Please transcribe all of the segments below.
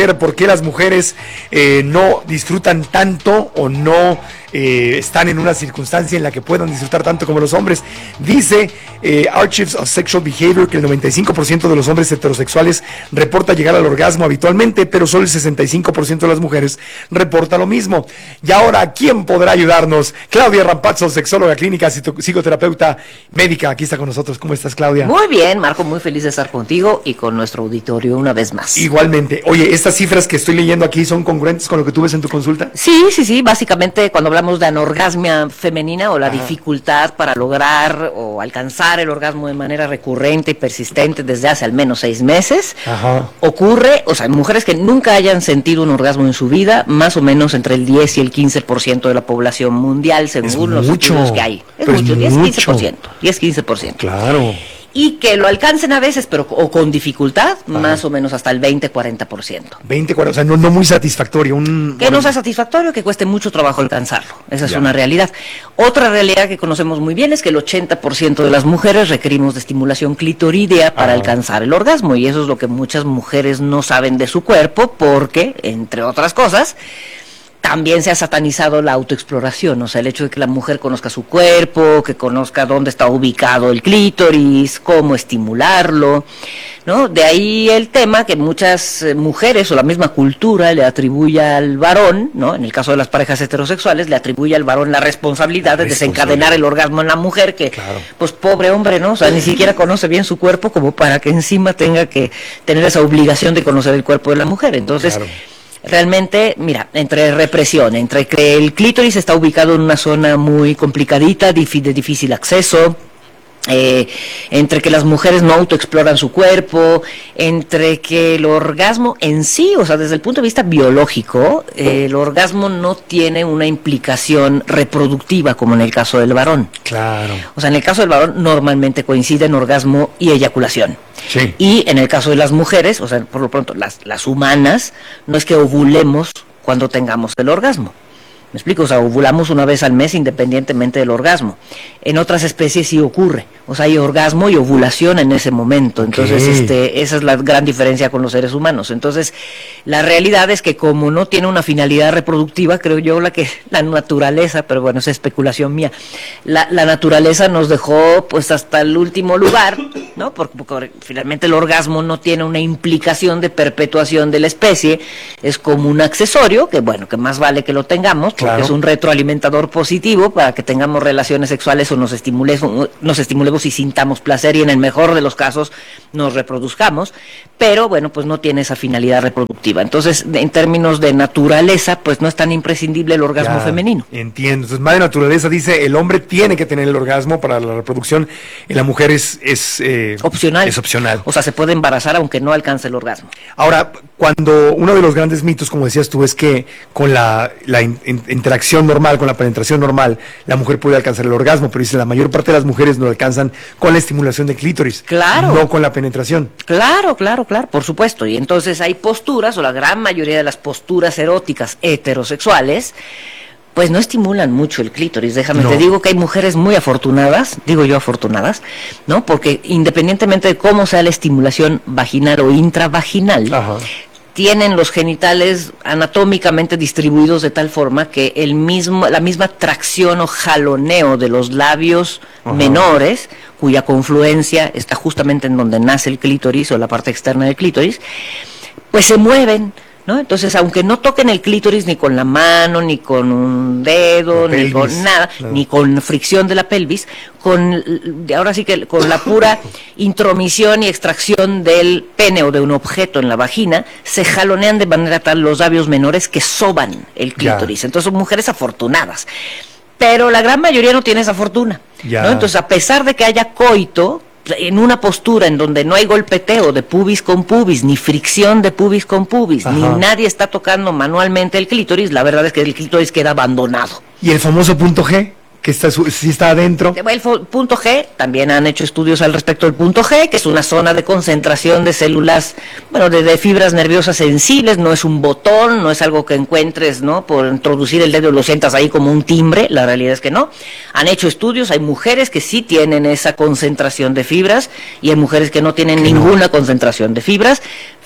por qué las mujeres no disfrutan tanto o no están en una circunstancia en la que puedan disfrutar tanto como los hombres. Dice Archives of Sexual Behavior que el 95% de los hombres heterosexuales reporta llegar al orgasmo habitualmente, pero solo el 65% de las mujeres reporta lo mismo. Y ahora, ¿quién podrá ayudarnos? Claudia Rampazzo, sexóloga clínica, psicoterapeuta médica, aquí está con nosotros. ¿Cómo estás, Claudia? Muy bien, Marco, muy feliz de estar contigo y con nuestro auditorio una vez más. Igualmente. Oye, ¿estas cifras que estoy leyendo aquí son congruentes con lo que tú ves en tu consulta? Sí, básicamente cuando hablamos de anorgasmia femenina o la dificultad para lograr o alcanzar el orgasmo de manera recurrente y persistente desde hace al menos 6 meses, ocurre, o sea, en mujeres que nunca hayan sentido un orgasmo en su vida, más o menos entre el 10 y el 15% de la población mundial, según los estudios que hay. Es mucho, 10-15%. Claro. Y que lo alcancen a veces, pero o con dificultad, más o menos hasta el 20-40%. 20-40%, o sea, no muy satisfactorio. Que no sea satisfactorio, que cueste mucho trabajo alcanzarlo. Esa es una realidad. Otra realidad que conocemos muy bien es que el 80% de las mujeres requerimos de estimulación clitoridea para alcanzar el orgasmo. Y eso es lo que muchas mujeres no saben de su cuerpo, porque, entre otras cosas, también se ha satanizado la autoexploración, o sea, el hecho de que la mujer conozca su cuerpo, que conozca dónde está ubicado el clítoris, cómo estimularlo, ¿no? De ahí el tema que muchas mujeres o la misma cultura le atribuye al varón, ¿no? En el caso de las parejas heterosexuales, le atribuye al varón la responsabilidad de desencadenar el orgasmo en la mujer, que, pues, pobre hombre, ¿no? O sea, ni siquiera conoce bien su cuerpo como para que encima tenga que tener esa obligación de conocer el cuerpo de la mujer. Entonces, realmente, mira, entre represión, entre que el clítoris está ubicado en una zona muy complicadita, de difícil acceso, entre que las mujeres no autoexploran su cuerpo, entre que el orgasmo en sí, o sea, desde el punto de vista biológico, el orgasmo no tiene una implicación reproductiva como en el caso del varón. Claro. O sea, en el caso del varón normalmente coinciden orgasmo y eyaculación. Sí. Y en el caso de las mujeres, o sea, por lo pronto, las humanas, no es que ovulemos cuando tengamos el orgasmo. ¿Me explico? O sea, ovulamos una vez al mes independientemente del orgasmo. En otras especies sí ocurre. O sea, hay orgasmo y ovulación en ese momento. Entonces, esa es la gran diferencia con los seres humanos. Entonces, la realidad es que como no tiene una finalidad reproductiva, creo yo la naturaleza, pero bueno, es especulación mía, la naturaleza nos dejó pues hasta el último lugar, ¿no? Porque finalmente el orgasmo no tiene una implicación de perpetuación de la especie, es como un accesorio, que bueno, que más vale que lo tengamos, porque es un retroalimentador positivo para que tengamos relaciones sexuales o nos estimulemos y sintamos placer y en el mejor de los casos nos reproduzcamos, pero bueno, pues no tiene esa finalidad reproductiva. Entonces, en términos de naturaleza, pues no es tan imprescindible el orgasmo femenino. Entiendo. Entonces, madre naturaleza dice, el hombre tiene que tener el orgasmo para la reproducción y la mujer es opcional. Es opcional. O sea, se puede embarazar aunque no alcance el orgasmo. Ahora, cuando uno de los grandes mitos, como decías tú, es que con la interacción normal, con la penetración normal, la mujer puede alcanzar el orgasmo, pero dice la mayor parte de las mujeres no lo alcanzan con la estimulación de clítoris, no con la penetración. Claro, por supuesto. Y entonces hay posturas, o la gran mayoría de las posturas eróticas heterosexuales, pues no estimulan mucho el clítoris. Te digo que hay mujeres muy afortunadas, digo yo afortunadas, ¿no? Porque independientemente de cómo sea la estimulación vaginal o intravaginal, tienen los genitales anatómicamente distribuidos de tal forma que la misma tracción o jaloneo de los labios menores, cuya confluencia está justamente en donde nace el clítoris o la parte externa del clítoris, pues se mueven, ¿no? Entonces, aunque no toquen el clítoris ni con la mano, ni con un dedo, ni con nada, ni con fricción de la pelvis, ahora sí que con la pura intromisión y extracción del pene o de un objeto en la vagina, se jalonean de manera tal los labios menores que soban el clítoris. Entonces son mujeres afortunadas. Pero la gran mayoría no tiene esa fortuna, ¿no? Entonces, a pesar de que haya coito, en una postura en donde no hay golpeteo de pubis con pubis, ni fricción de pubis con pubis, ni nadie está tocando manualmente el clítoris, la verdad es que el clítoris queda abandonado. ¿Y el famoso punto G? Que sí está adentro. El punto G, también han hecho estudios al respecto del punto G, que es una zona de concentración de células, bueno, de fibras nerviosas sensibles, no es un botón, no es algo que encuentres, ¿no? Por introducir el dedo y lo sientas ahí como un timbre, la realidad es que no. Han hecho estudios, hay mujeres que sí tienen esa concentración de fibras y hay mujeres que no tienen ninguna concentración de fibras.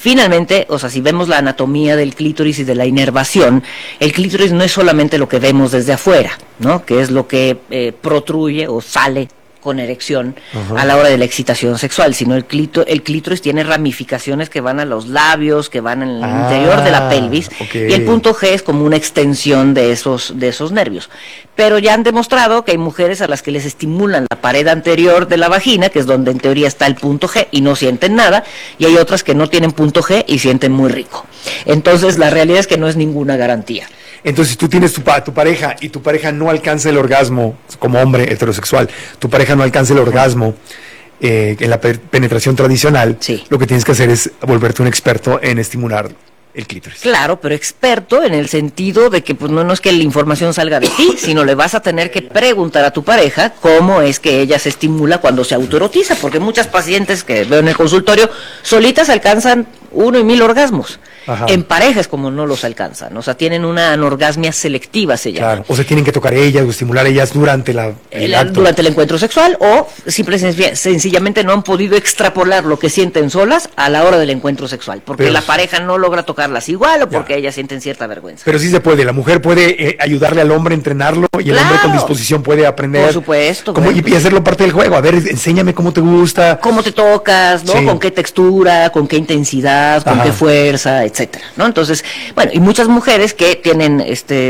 Finalmente, o sea, si vemos la anatomía del clítoris y de la inervación, el clítoris no es solamente lo que vemos desde afuera, ¿no? Que es lo que protruye o sale con erección a la hora de la excitación sexual, sino el clítoris tiene ramificaciones que van a los labios, que van en el interior de la pelvis, y el punto G es como una extensión de esos nervios. Pero ya han demostrado que hay mujeres a las que les estimulan la pared anterior de la vagina, que es donde en teoría está el punto G, y no sienten nada, y hay otras que no tienen punto G y sienten muy rico. Entonces la realidad es que no es ninguna garantía. Entonces, si tú tienes tu pareja y tu pareja no alcanza el orgasmo, como hombre heterosexual, tu pareja no alcanza el orgasmo en la penetración tradicional, sí, lo que tienes que hacer es volverte un experto en estimular el clítoris. Claro, pero experto en el sentido de que pues no es que la información salga de ti, sino le vas a tener que preguntar a tu pareja cómo es que ella se estimula cuando se autoerotiza, porque muchas pacientes que veo en el consultorio solitas alcanzan 1 y 1000 orgasmos. Ajá. En parejas como no los alcanzan, o sea, tienen una anorgasmia selectiva, se llama. Claro, o se tienen que tocar ellas o estimular ellas durante durante el encuentro sexual, o sencillamente no han podido extrapolar lo que sienten solas a la hora del encuentro sexual, porque la pareja no logra tocarlas igual o porque ellas sienten cierta vergüenza. Pero sí se puede, la mujer puede ayudarle al hombre a entrenarlo y el hombre con disposición puede aprender. Por supuesto. Y hacerlo parte del juego. A ver, enséñame cómo te gusta. Cómo te tocas, ¿no? Sí. Con qué textura, con qué intensidad, con qué fuerza, etcétera, ¿no? Entonces, bueno, y muchas mujeres que tienen,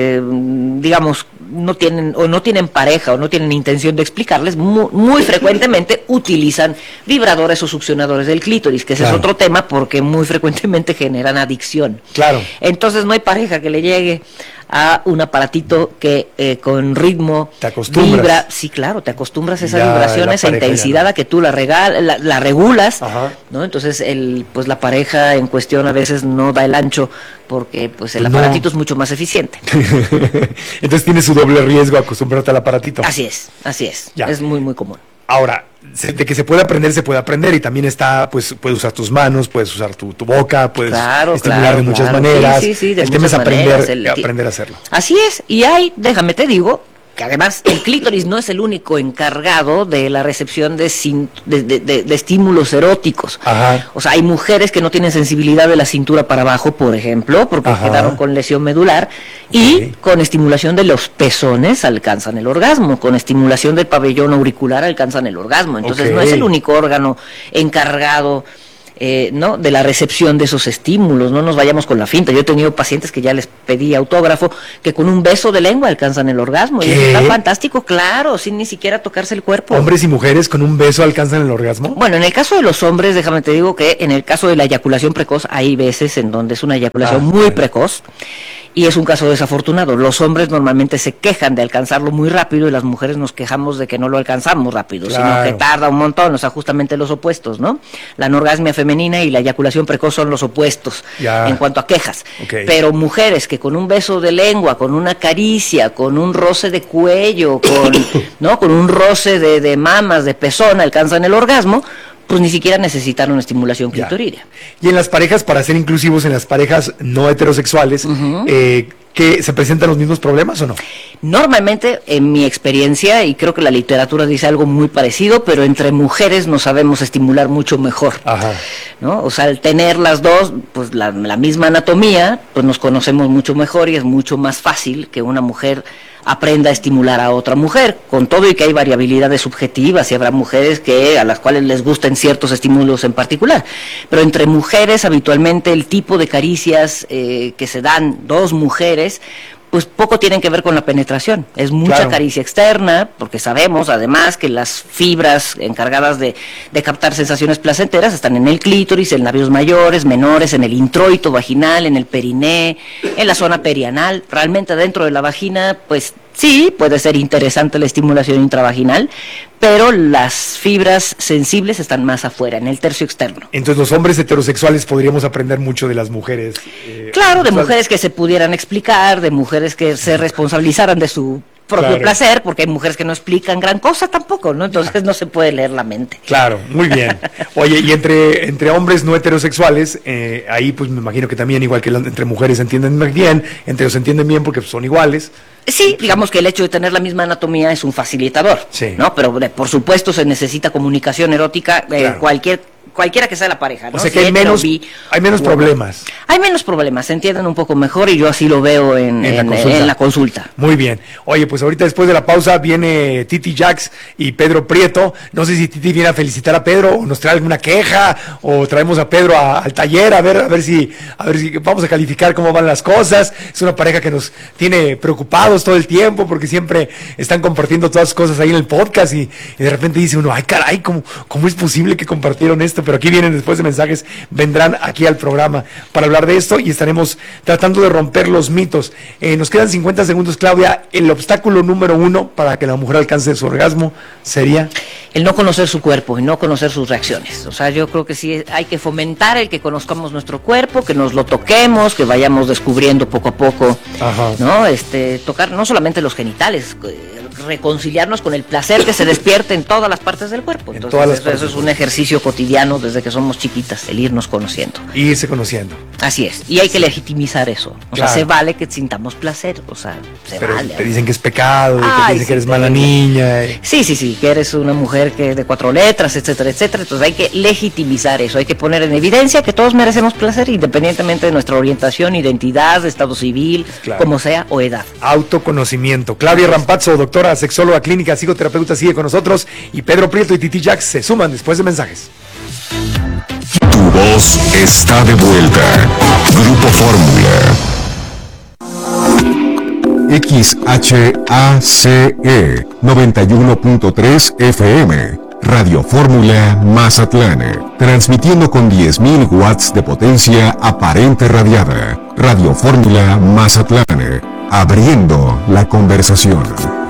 digamos, no tienen pareja o no tienen intención de explicarles, muy frecuentemente utilizan vibradores o succionadores del clítoris, que ese es otro tema porque muy frecuentemente generan adicción. Claro. Entonces no hay pareja que le llegue a un aparatito que con ritmo te acostumbras. Vibra. Sí, claro, te acostumbras a esa vibración, esa intensidad a que tú la regulas, ¿no? Entonces pues la pareja en cuestión a veces no da el ancho porque pues el aparatito es mucho más eficiente. Entonces tiene su doble riesgo acostumbrarte al aparatito. Así es. Ya. Es muy, muy común. Ahora, de que se puede aprender y también está, pues puedes usar tus manos, puedes usar tu boca, puedes estimular de muchas maneras. Sí, el tema es aprender a hacerlo. Así es, y déjame te digo, que además el clítoris no es el único encargado de la recepción de estímulos eróticos. Ajá. O sea, hay mujeres que no tienen sensibilidad de la cintura para abajo, por ejemplo, porque quedaron con lesión medular, y con estimulación de los pezones alcanzan el orgasmo, con estimulación del pabellón auricular alcanzan el orgasmo. Entonces no es el único órgano encargado ¿no? de la recepción de esos estímulos. No nos vayamos con la finta. Yo he tenido pacientes que ya les pedí autógrafo que con un beso de lengua alcanzan el orgasmo. Y eso está fantástico, claro, sin ni siquiera tocarse el cuerpo. ¿Hombres y mujeres con un beso alcanzan el orgasmo? Bueno, en el caso de los hombres, déjame te digo que en el caso de la eyaculación precoz hay veces en donde es una eyaculación muy precoz y es un caso desafortunado. Los hombres normalmente se quejan de alcanzarlo muy rápido y las mujeres nos quejamos de que no lo alcanzamos rápido, sino que tarda un montón, o sea, justamente los opuestos, ¿no? La anorgasmia femenina y la eyaculación precoz son los opuestos en cuanto a quejas. Pero mujeres que con un beso de lengua, con una caricia, con un roce de cuello, con un roce de mamas, de pezón, alcanzan el orgasmo, pues ni siquiera necesitaron estimulación clitoridea. Y en las parejas, para ser inclusivos, en las parejas no heterosexuales, ¿que se presentan los mismos problemas o no? Normalmente, en mi experiencia, y creo que la literatura dice algo muy parecido, pero entre mujeres nos sabemos estimular mucho mejor. ¿No? O sea, al tener las dos, pues la misma anatomía, pues nos conocemos mucho mejor y es mucho más fácil que una mujer aprenda a estimular a otra mujer, con todo y que hay variabilidades subjetivas y habrá mujeres a las cuales les gusten ciertos estímulos en particular, pero entre mujeres habitualmente el tipo de caricias que se dan dos mujeres pues poco tienen que ver con la penetración, es mucha caricia externa, porque sabemos además que las fibras encargadas de captar sensaciones placenteras están en el clítoris, en labios mayores, menores, en el introito vaginal, en el periné, en la zona perianal. Realmente dentro de la vagina, pues sí, puede ser interesante la estimulación intravaginal, pero las fibras sensibles están más afuera, en el tercio externo. Entonces los hombres heterosexuales podríamos aprender mucho de las mujeres. Claro, de mujeres que se pudieran explicar, de mujeres que se responsabilizaran de su propio placer, porque hay mujeres que no explican gran cosa tampoco, ¿no? Entonces no se puede leer la mente. Claro, muy bien. Oye, y entre hombres no heterosexuales, ahí pues me imagino que también, igual que entre mujeres se entienden bien, entre ellos se entienden bien porque son iguales. Sí, digamos que el hecho de tener la misma anatomía es un facilitador, sí, ¿no? Pero por supuesto se necesita comunicación erótica, claro, cualquiera que sea la pareja, ¿no? O sea que hay menos problemas. Hay menos problemas, se entienden un poco mejor y yo así lo veo en la consulta. Muy bien. Oye, pues ahorita después de la pausa viene Titi Jax y Pedro Prieto. No sé si Titi viene a felicitar a Pedro o nos trae alguna queja o traemos a Pedro al taller a ver si vamos a calificar cómo van las cosas. Es una pareja que nos tiene preocupados todo el tiempo porque siempre están compartiendo todas las cosas ahí en el podcast y de repente dice uno, ay caray, ¿cómo es posible que compartieron esto? Pero aquí vienen después de mensajes, vendrán aquí al programa para hablar de esto y estaremos tratando de romper los mitos. Nos quedan 50 segundos, Claudia. El obstáculo número 1 para que la mujer alcance su orgasmo sería el no conocer su cuerpo y no conocer sus reacciones. O sea, yo creo que sí hay que fomentar el que conozcamos nuestro cuerpo, que nos lo toquemos, que vayamos descubriendo poco a poco, ¿no? Tocar no solamente los genitales, reconciliarnos con el placer que se despierte en todas las partes del cuerpo. Entonces, eso es un ejercicio cotidiano desde que somos chiquitas, el irnos conociendo. Irse conociendo. Así es, y hay que legitimizar eso. O sea, se vale que sintamos placer, o sea, pero vale. Te dicen que es pecado, te dicen que eres mala niña. Sí, que eres una mujer que de 4 letras, etcétera, etcétera. Entonces hay que legitimizar eso, hay que poner en evidencia que todos merecemos placer independientemente de nuestra orientación, identidad, estado civil, como sea, o edad. Autoconocimiento. Claudia Rampazzo, doctora, sexóloga clínica, psicoterapeuta, sigue con nosotros, y Pedro Prieto y Titi Jax se suman después de mensajes. Tu voz está de vuelta. Grupo Fórmula. XHACE 91.3 FM. Radio Fórmula Mazatlán. Transmitiendo con 10.000 watts de potencia aparente radiada. Radio Fórmula Mazatlán. Abriendo la conversación.